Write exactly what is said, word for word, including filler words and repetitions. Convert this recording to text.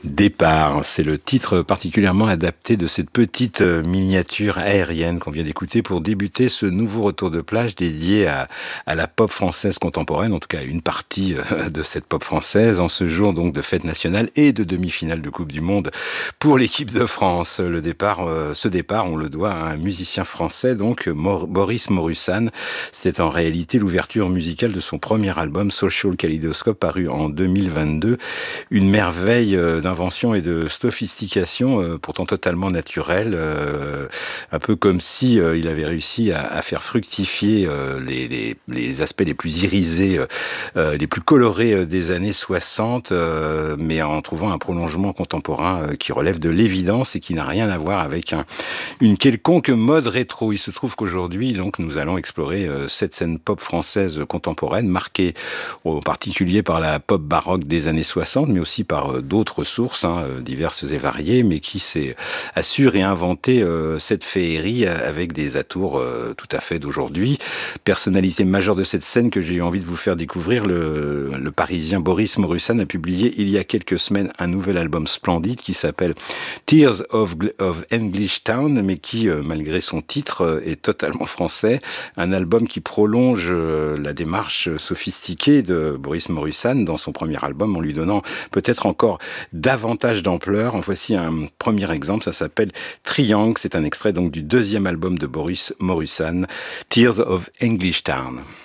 Départ, c'est le titre particulièrement adapté de cette petite miniature aérienne qu'on vient d'écouter pour débuter ce nouveau retour de plage dédié à, à la pop française contemporaine, en tout cas une partie de cette pop française, en ce jour donc de fête nationale et de demi-finale de Coupe du Monde pour l'équipe de France. Le départ, ce départ, on le doit à un musicien français, donc Boris Morusan. C'est en réalité l'ouverture musicale de son premier album Social Kaleidoscope, paru en deux mille vingt-deux. Une merveille d'un invention et de sophistication, euh, pourtant totalement naturelle, euh, un peu comme si euh, il avait réussi à, à faire fructifier euh, les, les, les aspects les plus irisés, euh, les plus colorés euh, des années soixante, euh, mais en trouvant un prolongement contemporain euh, qui relève de l'évidence et qui n'a rien à voir avec un, une quelconque mode rétro. Il se trouve qu'aujourd'hui, donc, nous allons explorer euh, cette scène pop française contemporaine, marquée en particulier par la pop baroque des années soixante, mais aussi par euh, d'autres sources Hein, diverses et variées, mais qui s'est, a su réinventer euh, cette féerie avec des atours euh, tout à fait d'aujourd'hui. Personnalité majeure de cette scène que j'ai eu envie de vous faire découvrir, le, le Parisien Boris Morusan a publié il y a quelques semaines un nouvel album splendide qui s'appelle Tears of, of English Town, mais qui, euh, malgré son titre, euh, est totalement français. Un album qui prolonge euh, la démarche sophistiquée de Boris Morusan dans son premier album en lui donnant peut-être encore davantage d'ampleur. En voici un premier exemple, ça s'appelle Triangle, c'est un extrait donc du deuxième album de Boris Morusan, Tears of English Town.